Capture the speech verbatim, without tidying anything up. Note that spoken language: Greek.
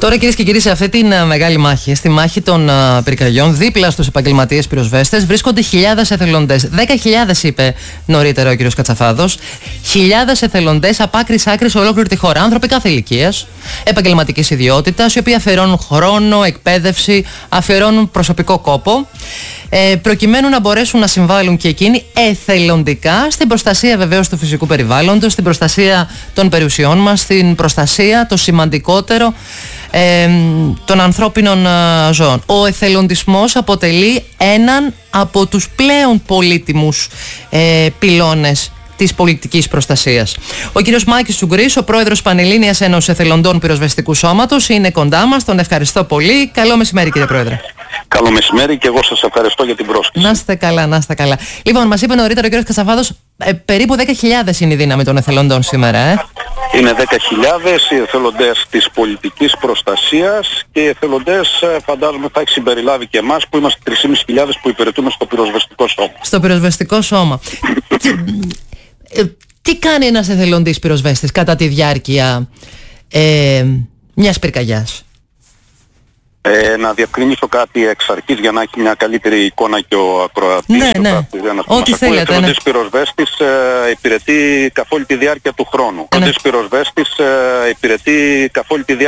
Τώρα, κυρίες και κύριοι, σε αυτή τη μεγάλη μάχη, στη μάχη των uh, πυρκαγιών, δίπλα στους επαγγελματίες πυροσβέστες βρίσκονται χιλιάδες εθελοντές. Δέκα χιλιάδες είπε νωρίτερα ο κ. Κατσαφάδος. Χιλιάδες εθελοντές από άκρη σ' άκρη σε ολόκληρη τη χώρα. Άνθρωποι κάθε ηλικίας, επαγγελματικής ιδιότητας, οι οποίοι αφιερώνουν χρόνο, εκπαίδευση, αφιερώνουν προσωπικό κόπο, ε, προκειμένου να μπορέσουν να συμβάλλουν και εκείνοι εθελοντικά στην προστασία βεβαίως του φυσικού περιβάλλοντος, στην προστασία των περιουσιών μας, στην προστασία, το σημαντικότερο, ε, των ανθρώπινων ε, ζώων. Ο εθελοντισμός αποτελεί έναν από τους πλέον πολύτιμους ε, πυλώνες της πολιτικής προστασίας. Ο κύριος Μάκης Τσουγκρής, ο πρόεδρος Πανελλήνιας Ένωσης Εθελοντών Πυροσβεστικού Σώματος, είναι κοντά μας. Τον ευχαριστώ πολύ. Καλό μεσημέρι, κύριε Πρόεδρε. Καλό μεσημέρι και εγώ σας ευχαριστώ για την πρόσκληση. Να είστε καλά, να είστε καλά. Λοιπόν, μας είπε νωρίτερα ο κύριος Κατσαφάδος, ε, περίπου δέκα χιλιάδες είναι η δύναμη των εθελοντών σήμερα, ε. Είναι δέκα χιλιάδες οι εθελοντές της πολιτικής προστασίας και οι εθελοντές, φαντάζομαι, θα έχει συμπεριλάβει και εμάς που είμαστε τρεις χιλιάδες πεντακόσιοι που υπηρετούμε στο πυροσβεστικό σώμα. Στο πυροσβεστικό σώμα. τι, ε, τι κάνει ένας εθελοντής πυροσβέστης κατά τη διάρκεια ε, μιας πυρκαγιάς? Ε, να διευκρινίσω κάτι εξ αρχής για να έχει μια καλύτερη εικόνα και ο ακροατής. Ναι, ναι. Ό,τι θέλετε. Ο εθελοντής ναι. πυροσβέστης ε, υπηρετεί καθ' όλη τη διάρκεια του χρόνου. Ο εθελοντής ναι. πυροσβέστης ε, υπηρετεί καθ' όλη τη διάρκεια